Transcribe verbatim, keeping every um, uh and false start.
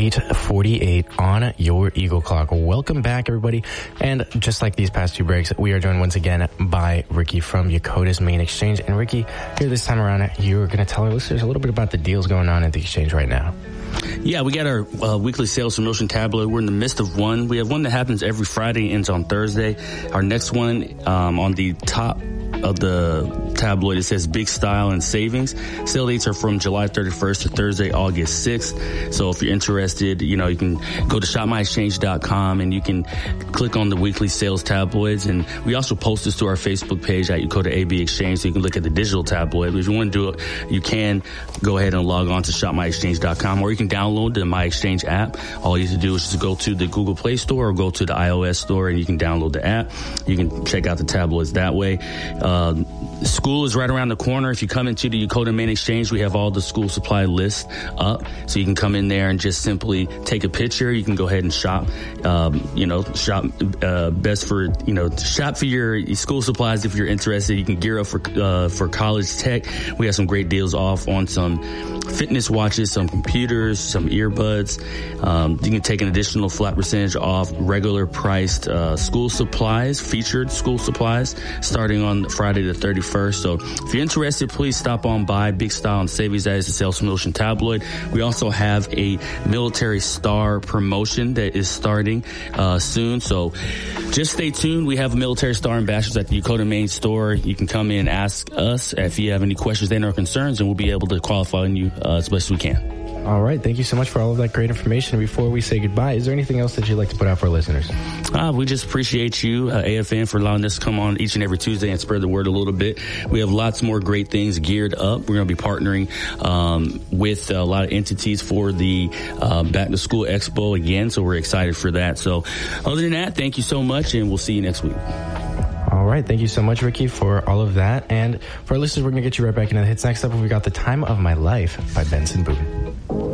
eight forty-eight on your Eagle Clock. Welcome back, everybody. And just like these past two breaks, we are joined once again by Ricky from Yakota's Main Exchange. And Ricky, here this time around, you're going to tell our listeners a little bit about the deals going on at the exchange right now. Yeah, we got our uh, weekly sales promotion tablet. We're in the midst of one. We have one that happens every Friday, ends on Thursday. Our next one, um, on the top of the tabloid, it says Big Style and Savings. Sale dates are from July thirty-first to Thursday, August sixth. So if you're interested, you know, you can go to shop my exchange dot com and you can click on the weekly sales tabloids. And we also post this to our Facebook page at Yokota A B Exchange, so you can look at the digital tabloid. But if you want to do it, you can go ahead and log on to shop my exchange dot com, or you can download the My Exchange app. All you have to do is just go to the Google Play Store or go to the iOS store and you can download the app. You can check out the tabloids that way. Uh, school is right around the corner. If you come into the Yokota Main Exchange, we have all the school supply lists up. So you can come in there and just simply take a picture. You can go ahead and shop, um, you know, shop, uh, best for, you know, shop for your school supplies if you're interested. You can gear up for, uh, for college tech. We have some great deals off on some fitness watches, some computers, some earbuds. Um, you can take an additional flat percentage off regular priced, uh, school supplies, featured school supplies, starting on Friday the thirty-first. So if you're interested, please stop on by. Big Style and Savings, that is the sales promotion tabloid. We also have a military star promotion that is starting uh, soon. So just stay tuned. We have military star ambassadors at the Yokota Main store. You can come in and ask us if you have any questions and or concerns, and we'll be able to qualify you uh, as best as we can. All right. Thank you so much for all of that great information. Before we say goodbye, is there anything else that you'd like to put out for our listeners? Uh, we just appreciate you, uh, A F N, for allowing us to come on each and every Tuesday and spread the word a little bit. We have lots more great things geared up. We're going to be partnering um, with a lot of entities for the uh, Back to School Expo again, so we're excited for that. So other than that, thank you so much, and we'll see you next week. All right. Thank you so much, Ricky, for all of that. And for our listeners, we're going to get you right back into the hits. Next up, we've got The Time of My Life by Benson Boone.